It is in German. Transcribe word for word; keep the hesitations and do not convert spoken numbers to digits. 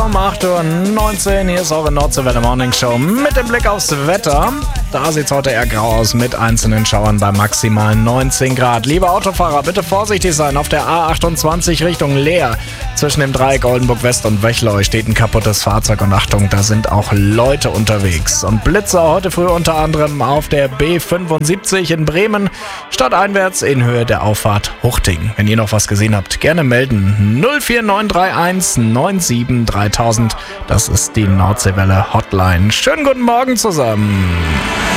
um acht Uhr neunzehn. Hier ist eure Nordseewelle Morning Show mit dem Blick aufs Wetter. Da sieht es heute eher grau aus mit einzelnen Schauern bei maximal neunzehn Grad. Liebe Autofahrer, bitte vorsichtig sein. Auf der A achtundzwanzig Richtung Leer zwischen dem Dreieck Oldenburg West und Wechleu steht ein kaputtes Fahrzeug. Und Achtung, da sind auch Leute unterwegs. Und Blitzer heute früh unter anderem auf der B fünfundsiebzig in Bremen, stadteinwärts in Höhe der Auffahrt Huchting. Wenn ihr noch was gesehen habt, gerne melden. null vier neun drei eins neun sieben dreitausend. Das ist die Nordseewelle Hotline. Schönen guten Morgen zusammen.